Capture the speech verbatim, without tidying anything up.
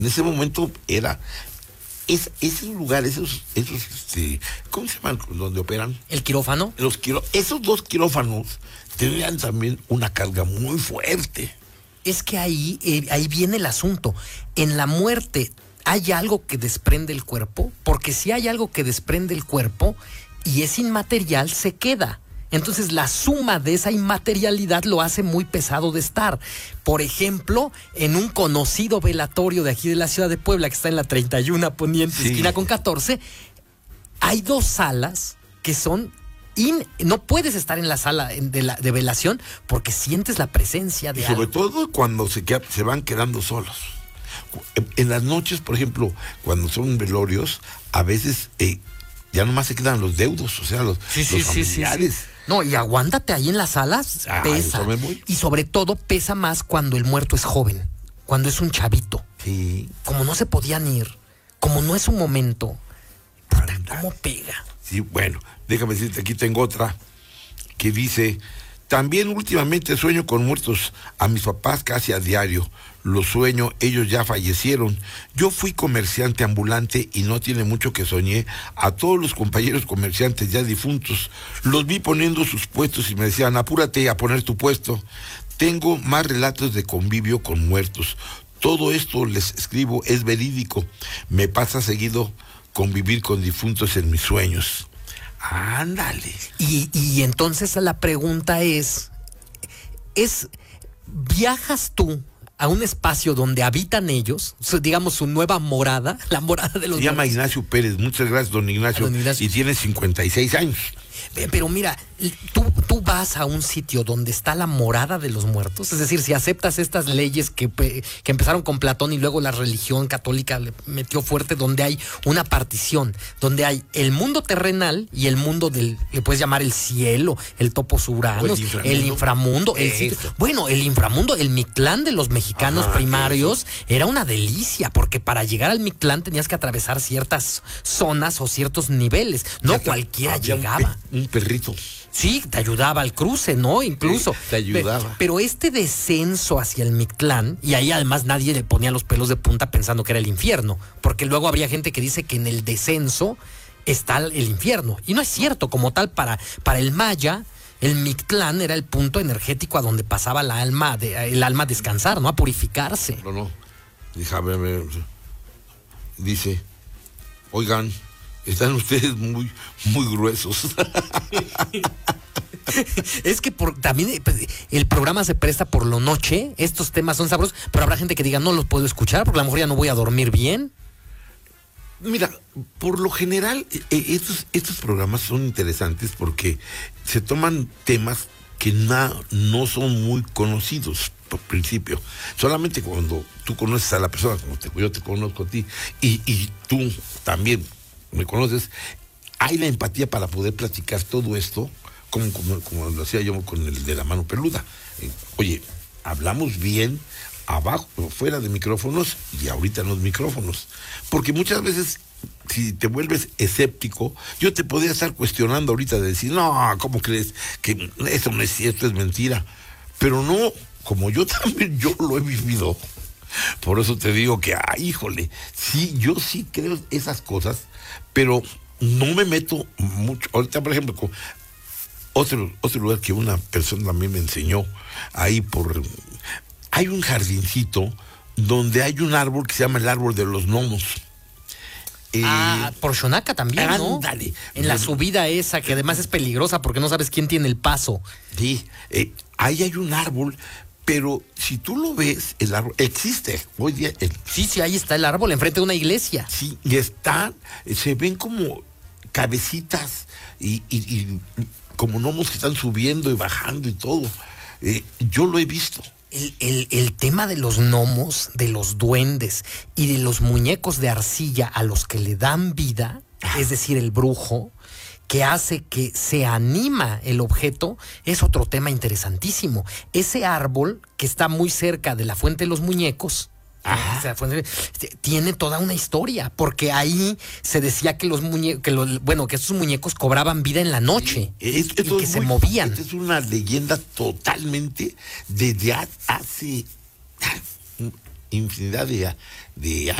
En ese momento era... Es, esos lugares, esos, esos este, ¿cómo se llaman? ¿Donde operan? ¿El quirófano? Los quiró, esos dos quirófanos tenían también una carga muy fuerte. Es que ahí, eh, ahí viene el asunto. En la muerte, ¿hay algo que desprende el cuerpo? Porque si hay algo que desprende el cuerpo y es inmaterial, se queda. Entonces la suma de esa inmaterialidad lo hace muy pesado de estar. Por ejemplo, en un conocido velatorio de aquí de la ciudad de Puebla, que está en la treinta y uno Poniente, sí, esquina con catorce, hay dos salas que son... In, no puedes estar en la sala de, la, de velación porque sientes la presencia de y sobre algo. todo cuando se, queda, se van quedando solos. En las noches, por ejemplo, cuando son velorios, a veces eh, ya nomás se quedan los deudos, o sea, los, sí, sí, los familiares. Sí, sí, sí. No, y aguántate ahí en las salas, ah, pesa. Y sobre todo pesa más cuando el muerto es joven, cuando es un chavito. Sí. Como no se podían ir, como no es un momento, puta, ¿cómo pega? Sí, bueno, déjame decirte, aquí tengo otra que dice: también últimamente sueño con muertos, a mis papás casi a diario, los sueño, ellos ya fallecieron. Yo fui comerciante ambulante y no tiene mucho que soñé a todos los compañeros comerciantes ya difuntos. Los vi poniendo sus puestos y me decían: apúrate a poner tu puesto. Tengo más relatos de convivio con muertos. Todo esto les escribo, es verídico. Me pasa seguido convivir con difuntos en mis sueños. Ándale. Y, y entonces la pregunta es, es, ¿viajas tú a un espacio donde habitan ellos, digamos su nueva morada, la morada de los... Se llama Ignacio Pérez, muchas gracias, don Ignacio, don Ignacio. Y tiene cincuenta y seis años. Pero mira, tú, tú vas a un sitio donde está la morada de los muertos, es decir, si aceptas estas leyes que, que empezaron con Platón y luego la religión católica le metió fuerte, donde hay una partición, donde hay el mundo terrenal y el mundo del, le puedes llamar el cielo, el topos uranos, el inframundo, el, inframundo, el sitio, bueno, el inframundo, el Mictlán de los mexicanos Ajá, primarios eso. Era una delicia, porque para llegar al Mictlán tenías que atravesar ciertas zonas o ciertos niveles, no ya cualquiera llegaba. Un, pe un perrito. Sí, te ayudaba al cruce, ¿no? Incluso. Sí, te ayudaba. Pero, pero este descenso hacia el Mictlán, y ahí además nadie le ponía los pelos de punta pensando que era el infierno, porque luego habría gente que dice que en el descenso está el infierno. Y no es cierto, como tal, para, para el maya, el Mictlán era el punto energético a donde pasaba la alma, de, el alma a descansar, ¿no? A purificarse. No, no. Déjame ver. Dice, oigan, están ustedes muy, muy gruesos. Es que por, también el programa se presta por la noche, estos temas son sabrosos, pero habrá gente que diga, no los puedo escuchar porque a lo mejor ya no voy a dormir bien. Mira, por lo general, eh, estos, estos programas son interesantes porque se toman temas que na, no son muy conocidos por principio. Solamente cuando tú conoces a la persona, como te, yo te conozco a ti, y, y tú también me conoces, hay la empatía para poder platicar todo esto, como, como, como lo hacía yo con el de la mano peluda. Eh, oye, hablamos bien abajo, fuera de micrófonos y ahorita en los micrófonos. Porque muchas veces, si te vuelves escéptico, yo te podría estar cuestionando ahorita de decir, no, ¿cómo crees que eso no es cierto, es mentira? Pero no, como yo también, yo lo he vivido. Por eso te digo que, ah, híjole, sí, yo sí creo esas cosas, pero no me meto mucho. Ahorita, por ejemplo, con otro, otro lugar que una persona también me enseñó, ahí por... Hay un jardincito donde hay un árbol que se llama el árbol de los gnomos. Eh, ah, por Xonaca también, ¿no? Ándale. En la subida esa, que además es peligrosa porque no sabes quién tiene el paso. Sí, eh, ahí hay un árbol, pero si tú lo ves, el árbol existe hoy día. El, sí, sí, ahí está el árbol, enfrente de una iglesia. Sí, y están, se ven como cabecitas y, y, y como gnomos que están subiendo y bajando y todo. Eh, yo lo he visto. El, el, el tema de los gnomos, de los duendes y de los muñecos de arcilla a los que le dan vida, es decir, el brujo, que hace que se anima el objeto, es otro tema interesantísimo. Ese árbol que está muy cerca de la fuente de los muñecos, Ajá. tiene toda una historia, porque ahí se decía que los muñecos, que los, bueno, que esos muñecos cobraban vida en la noche, sí, es, y que se muy, movían. Esta es una leyenda totalmente desde hace infinidad de, de